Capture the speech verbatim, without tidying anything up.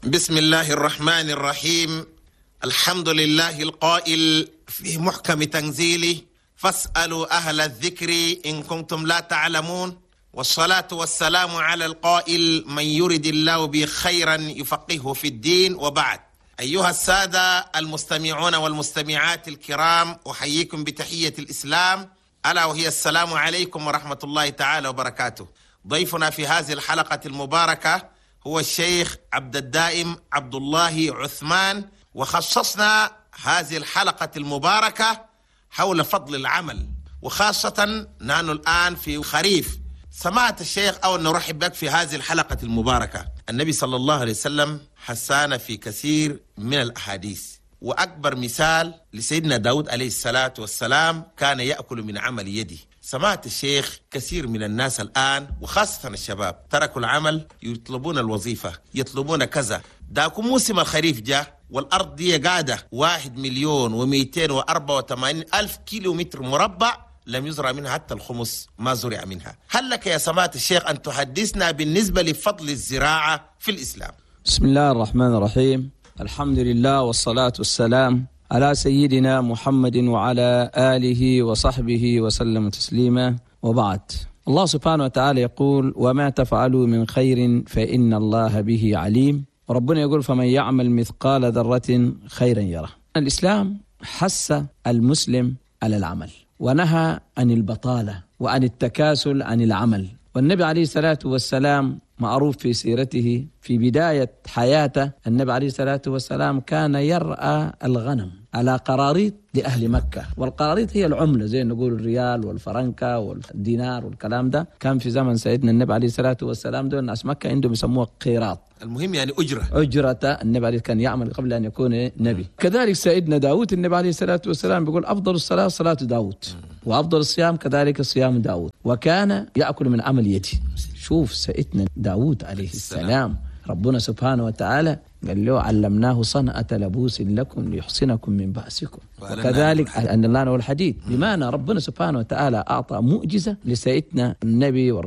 بسم الله الرحمن الرحيم. الحمد لله القائل في محكم تنزيله: فاسألوا أهل الذكر إن كنتم لا تعلمون. والصلاة والسلام على القائل: من يرد الله به خيرا يفقهه في الدين. وبعد، أيها السادة المستمعون والمستمعات الكرام، أحييكم بتحية الإسلام، ألا وهي السلام عليكم ورحمة الله تعالى وبركاته. ضيفنا في هذه الحلقة المباركة هو الشيخ عبد الدائم عبد الله عثمان، وخصصنا هذه الحلقة المباركة حول فضل العمل، وخاصة نحن الآن في خريف. سماحة الشيخ، أول نرحب بك في هذه الحلقة المباركة. النبي صلى الله عليه وسلم حسانا في كثير من الأحاديث، وأكبر مثال لسيدنا داود عليه الصلاة والسلام كان يأكل من عمل يده. سمعت الشيخ كثير من الناس الآن وخاصة الشباب تركوا العمل، يطلبون الوظيفة، يطلبون كذا. داكم موسم الخريف جاء والأرض دي قاعدة واحد مليون ومئتين وأربعة وثمانين ألف كيلو متر مربع، لم يزرع منها حتى الخمس ما زرع منها. هل لك يا سماحة الشيخ أن تحدثنا بالنسبة لفضل الزراعة في الإسلام؟ بسم الله الرحمن الرحيم. الحمد لله والصلاة والسلام على سيدنا محمد وعلى آله وصحبه وسلم تسليما، وبعد. الله سبحانه وتعالى يقول: وما تفعلوا من خير فإن الله به عليم. وربنا يقول: فمن يعمل مثقال ذرة خيرا يره. الإسلام حث المسلم على العمل، ونهى عن البطالة وعن التكاسل عن العمل. والنبي عليه الصلاة والسلام معروف في سيرته في بداية حياته، النبي عليه الصلاة والسلام كان يرعى الغنم على قراريط لأهل مكة، والقراريط هي العملة زي نقول الريال والفرنكا والدينار والكلام ده. كان في زمن سيدنا النبي عليه الصلاة والسلام دول ناس مكة عندهم يسموها قيراط، المهم يعني أجرة أجرة. النبي عليه كان يعمل قبل أن يكون نبي. كذلك سيدنا داود النبي عليه الصلاة والسلام بيقول: أفضل الصلاة صلاة داود، وأفضل الصيام كذلك صيام داود، وكان يأكل من عمل يده. شوف سيدنا داود عليه السلام، ربنا سبحانه وتعالى قال له: علمناه صنعة لبوس لكم ليحصنكم من بأسكم. وكذلك أن الله هو الحديد، بمعنى ربنا سبحانه وتعالى أعطى معجزة لسيدنا النبي